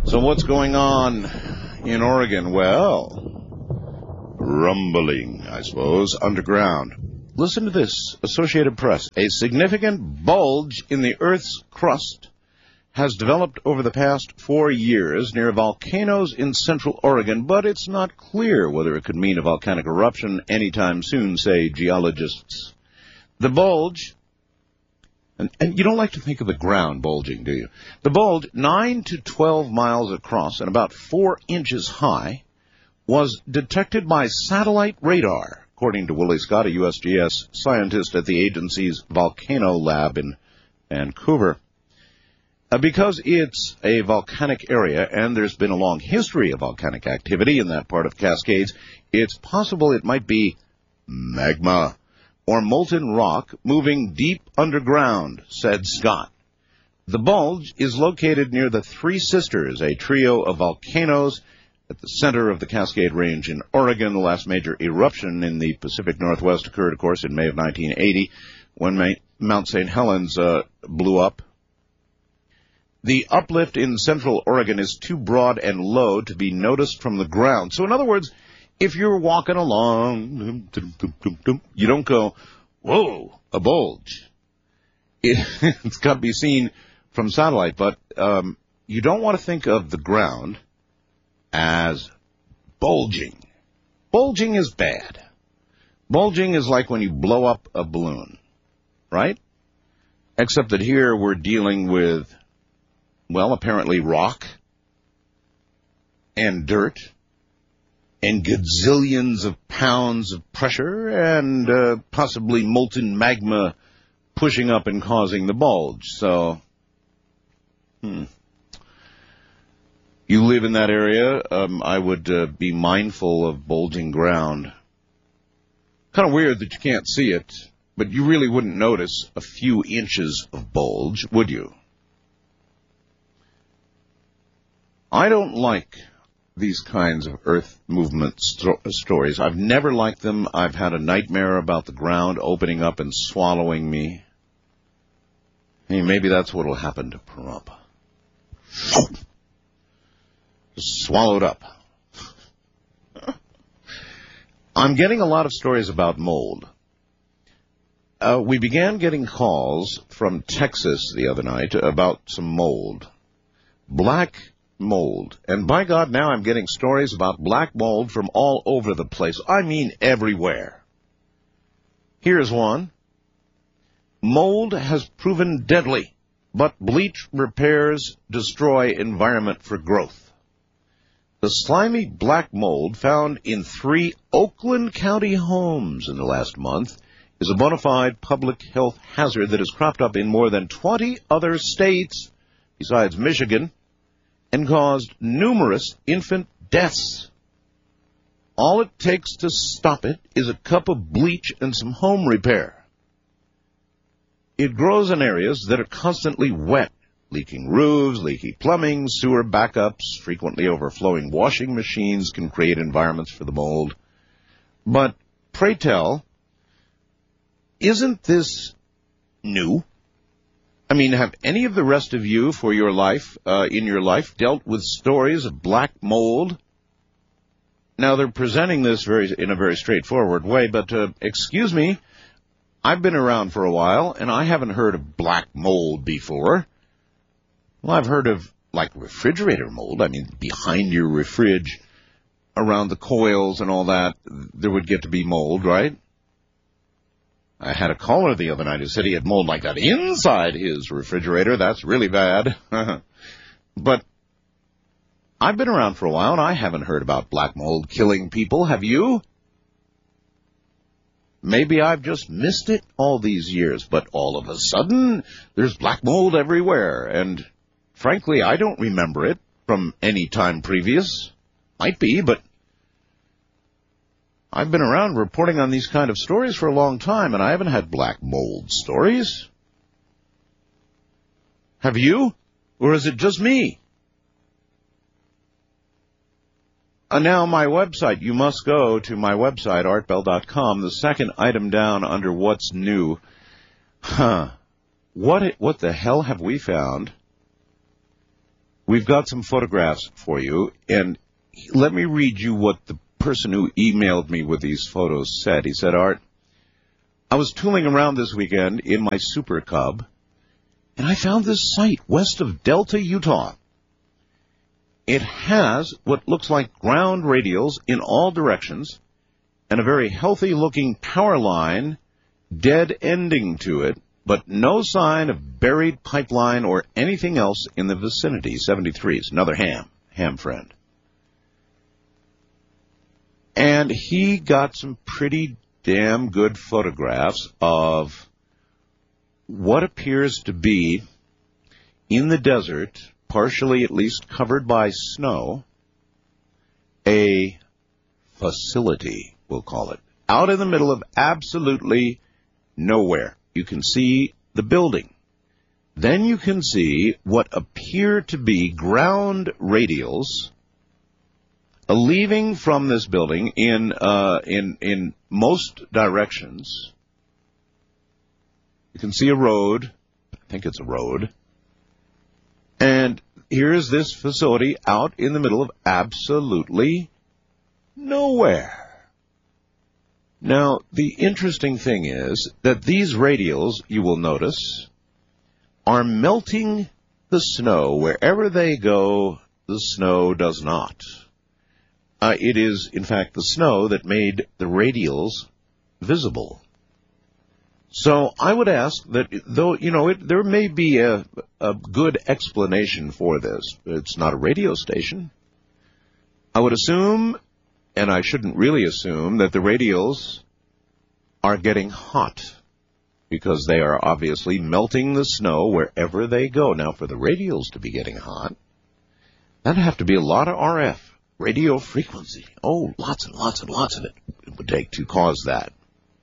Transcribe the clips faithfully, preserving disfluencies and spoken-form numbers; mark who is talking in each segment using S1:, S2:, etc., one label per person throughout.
S1: So what's going on in Oregon? Well, rumbling, I suppose, underground. Listen to this, Associated Press. A significant bulge in the Earth's crust has developed over the past four years near volcanoes in central Oregon, but it's not clear whether it could mean a volcanic eruption anytime soon, say geologists. The bulge, and, and you don't like to think of the ground bulging, do you? The bulge, nine to twelve miles across and about four inches high, was detected by satellite radar, according to Willie Scott, a U S G S scientist at the agency's volcano lab in Vancouver. Uh, because it's a volcanic area and there's been a long history of volcanic activity in that part of Cascades, it's possible it might be magma or molten rock moving deep underground, said Scott. The bulge is located near the Three Sisters, a trio of volcanoes at the center of the Cascade Range in Oregon. The last major eruption in the Pacific Northwest occurred, of course, in May of nineteen eighty when Mount Saint Helens uh, blew up. The uplift in central Oregon is too broad and low to be noticed from the ground. So in other words, if you're walking along, you don't go, whoa, a bulge. It, it's got to be seen from satellite, but um, you don't want to think of the ground as bulging. Bulging is bad. Bulging is like when you blow up a balloon, right? Except that here we're dealing with, well, apparently rock and dirt and gazillions of pounds of pressure and uh, possibly molten magma pushing up and causing the bulge. So, hmm. You live in that area, um, I would uh, be mindful of bulging ground. Kind of weird that you can't see it, but you really wouldn't notice a few inches of bulge, would you? I don't like these kinds of earth movement sto- stories. I've never liked them. I've had a nightmare about the ground opening up and swallowing me. Hey, maybe that's what will happen to Pahrump. Just swallowed up. I'm getting a lot of stories about mold. Uh, we began getting calls from Texas the other night about some mold. Black mold. And by God, now I'm getting stories about black mold from all over the place. I mean everywhere. Here's one. Mold has proven deadly, but bleach repairs destroy environment for growth. The slimy black mold found in three Oakland County homes in the last month is a bona fide public health hazard that has cropped up in more than twenty other states besides Michigan, and caused numerous infant deaths. All it takes to stop it is a cup of bleach and some home repair. It grows in areas that are constantly wet, leaking roofs, leaky plumbing, sewer backups, frequently overflowing washing machines can create environments for the mold. But, pray tell, isn't this new? I mean, have any of the rest of you for your life, uh, in your life, dealt with stories of black mold? Now, they're presenting this very in a very straightforward way, but uh, excuse me, I've been around for a while, and I haven't heard of black mold before. Well, I've heard of, like, refrigerator mold. I mean, behind your fridge, around the coils and all that, there would get to be mold, right? I had a caller the other night who said he had mold like that inside his refrigerator. That's really bad. But I've been around for a while, and I haven't heard about black mold killing people. Have you? Maybe I've just missed it all these years, but all of a sudden, there's black mold everywhere. And frankly, I don't remember it from any time previous. Might be, but I've been around reporting on these kind of stories for a long time, and I haven't had black mold stories. Have you? Or is it just me? And now my website. You must go to my website, art bell dot com. The second item down under what's new. Huh. What, what the hell have we found? we've got some photographs for you, and let me read you what the person who emailed me with these photos said. He said, Art, I was tooling around this weekend in my Super Cub, and I found this site west of Delta, Utah. It has what looks like ground radials in all directions and a very healthy-looking power line dead ending to it, but no sign of buried pipeline or anything else in the vicinity. seventy-three is another ham, ham friend. And he got some pretty damn good photographs of what appears to be in the desert, partially at least covered by snow, a facility, we'll call it, out in the middle of absolutely nowhere. You can see the building. Then you can see what appear to be ground radials uh, leaving from this building in uh, in in most directions. You can see a road. I think it's a road. And here's this facility out in the middle of absolutely nowhere. Now, the interesting thing is that these radials, you will notice, are melting the snow. Wherever they go, the snow does not. Uh, it is, in fact, the snow that made the radials visible. So I would ask that, though, you know, it, there may be a, a good explanation for this. It's not a radio station. I would assume, and I shouldn't really assume, that the radials are getting hot because they are obviously melting the snow wherever they go. Now, for the radials to be getting hot, that'd have to be a lot of R F, radio frequency. Oh, lots and lots and lots of it it would take to cause that.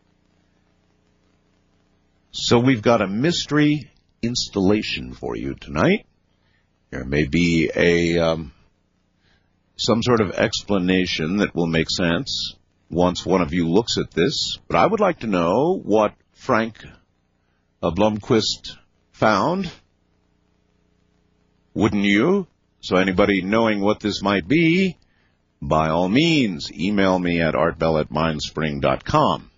S1: So we've got a mystery installation for you tonight. There may be a um, some sort of explanation that will make sense once one of you looks at this. But I would like to know what Frank uh, Blomquist found. Wouldn't you? So anybody knowing what this might be, by all means, email me at artbell at mindspring dot com.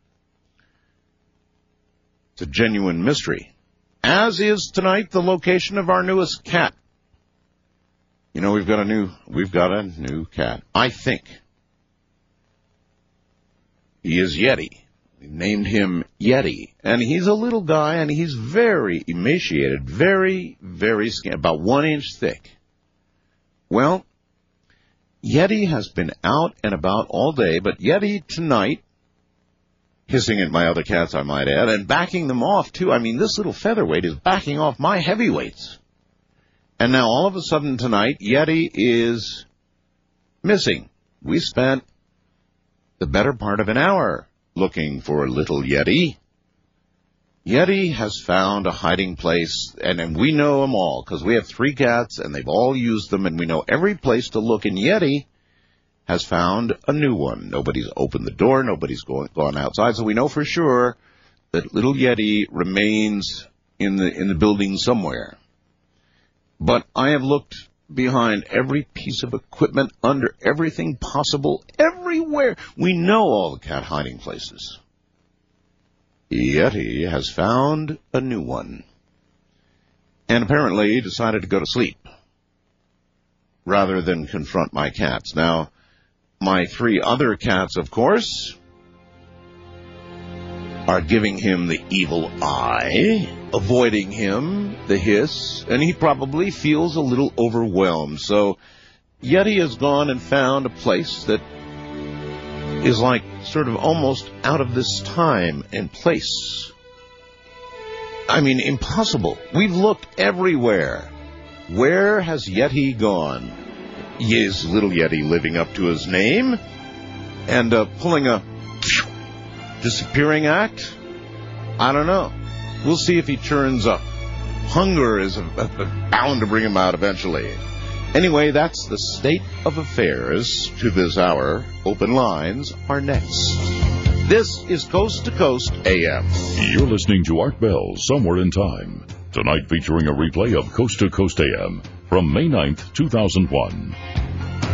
S1: It's a genuine mystery. As is tonight the location of our newest cat. You know, we've got a new, we've got a new cat. I think. He is Yeti. We named him Yeti. And he's a little guy, and he's very emaciated, very, very skinny, about one inch thick. Well, Yeti has been out and about all day, but Yeti tonight, hissing at my other cats, I might add, and backing them off, too. I mean, this little featherweight is backing off my heavyweights. And now, all of a sudden tonight, Yeti is missing. We spent the better part of an hour looking for little Yeti. Yeti has found a hiding place, and, and we know them all, because we have three cats, and they've all used them, and we know every place to look, and Yeti has found a new one. Nobody's opened the door, nobody's going, gone outside, so we know for sure that little Yeti remains in the in the building somewhere. But I have looked behind every piece of equipment, under everything possible, everywhere. We know all the cat hiding places. Yeti has found a new one. And apparently decided to go to sleep rather than confront my cats. Now, my three other cats, of course, are giving him the evil eye, avoiding him, the hiss, and he probably feels a little overwhelmed. So Yeti has gone and found a place that is like sort of almost out of this time and place. I mean, impossible. We've looked everywhere. Where has Yeti gone? Is little Yeti living up to his name and uh, pulling a disappearing act? I don't know. We'll see if he turns up. Hunger is bound to bring him out eventually. Anyway, that's the state of affairs to this hour. Open lines are next. This is Coast to Coast A M.
S2: You're listening to Art Bell, Somewhere in Time. Tonight featuring a replay of Coast to Coast A M. from May ninth, two thousand one.